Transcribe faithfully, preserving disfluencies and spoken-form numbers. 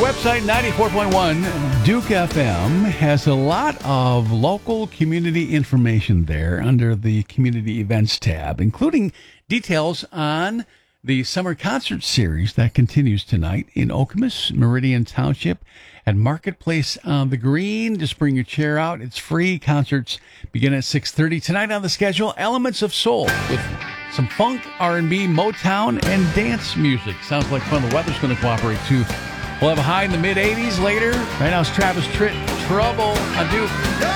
website, ninety-four point one Duke F M, has a lot of local community information there under the Community Events tab, including details on the summer concert series that continues tonight in Okemos, Meridian Township, at Marketplace on the Green. Just bring your chair out. It's free. Concerts begin at six thirty. Tonight on the schedule, Elements of Soul with some funk, R and B, Motown, and dance music. Sounds like fun. The weather's going to cooperate, too. We'll have a high in the mid eighties later. Right now it's Travis Tritt, Trouble on Duke.